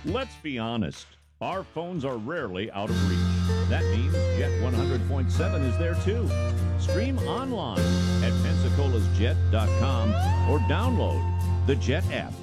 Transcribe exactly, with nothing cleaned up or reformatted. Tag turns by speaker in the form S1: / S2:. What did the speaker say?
S1: Let's be honest. Our phones are rarely out of reach. That means Jet one hundred point seven is there too. Stream online at pensacola's jet dot com or download the Jet app.